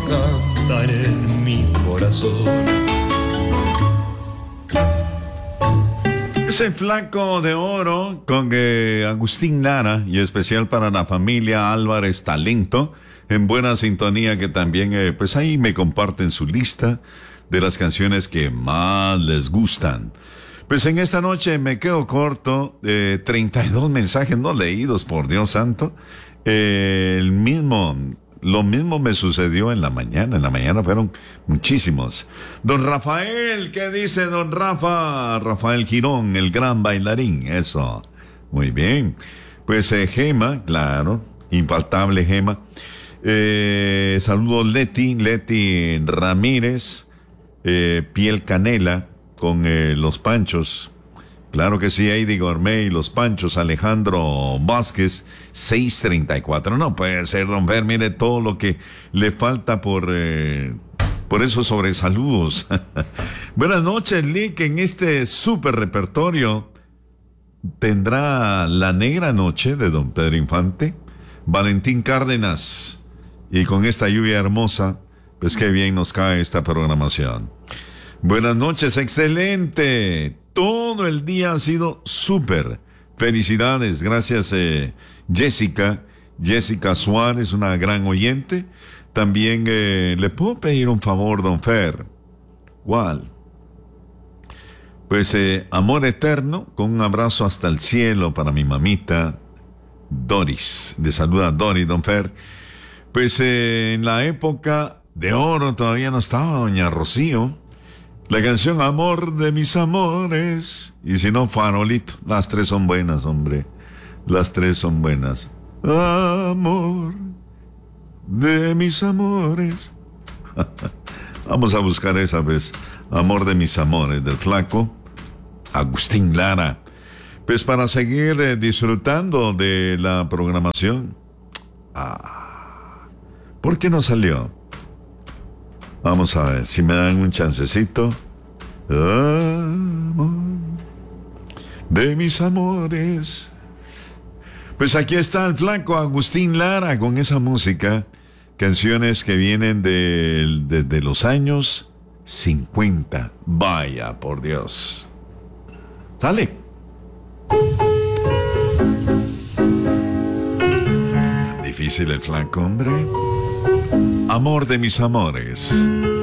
cantan en mi corazón. Es el Flaco de Oro con Agustín Lara, y especial para la familia Álvarez Talento, en buena sintonía, que también pues ahí me comparten su lista de las canciones que más les gustan. Pues en esta noche me quedo corto, 32 mensajes no leídos, por Dios santo. Lo mismo me sucedió en la mañana fueron muchísimos. Don Rafael, ¿qué dice don Rafa? Rafael Girón, el gran bailarín, eso, muy bien. Pues Gema, claro, infaltable Gema. Saludos Leti Ramírez, Piel Canela, con los Panchos. Claro que sí, Heidi Gourmet y los Panchos, Alejandro Vázquez, 634. No puede ser, don Fer, mire todo lo que le falta por esos sobresaludos. Buenas noches, Lick. En este súper repertorio tendrá La Negra Noche de don Pedro Infante, Valentín Cárdenas, y con esta lluvia hermosa, pues qué bien nos cae esta programación. Buenas noches, excelente. Todo el día ha sido súper. Felicidades, gracias Jessica Suárez, una gran oyente. También le puedo pedir un favor, don Fer. ¿Cuál? Pues amor eterno, con un abrazo hasta el cielo para mi mamita Doris. Le saluda Doris, don Fer. Pues en la época de oro todavía no estaba doña Rocío. La canción Amor de mis amores, y si no, Farolito. Las tres son buenas, hombre. Las tres son buenas. Amor de mis amores. Vamos a buscar esa vez. Amor de mis amores, del Flaco Agustín Lara. Pues para seguir disfrutando de la programación. ¿Por qué no salió? Vamos a ver si me dan un chancecito. Amor de mis amores. Pues aquí está el Flaco Agustín Lara con esa música. Canciones que vienen desde los años 50. Vaya, por Dios. ¿Sale? Tan difícil el Flaco, hombre. Amor de mis amores.